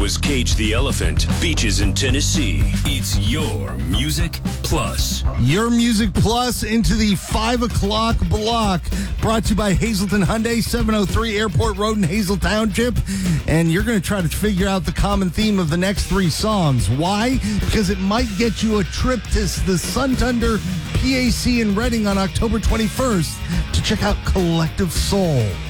was Cage the Elephant, Beaches in Tennessee. It's your Music Plus. Your Music Plus into the 5 o'clock block. Brought to you by Hazleton Hyundai, 703 Airport Road in Hazel Township. And you're going to try to figure out the common theme of the next 3 songs. Why? Because it might get you a trip to the Suntunder PAC in Reading on October 21st to check out Collective Soul.